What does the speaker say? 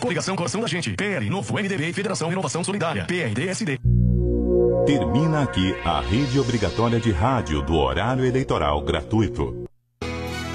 Coligação Coração da Gente. PL Novo, MDB e Federação Renovação Solidária. PRD-SD. Termina aqui a rede obrigatória de rádio do horário eleitoral gratuito.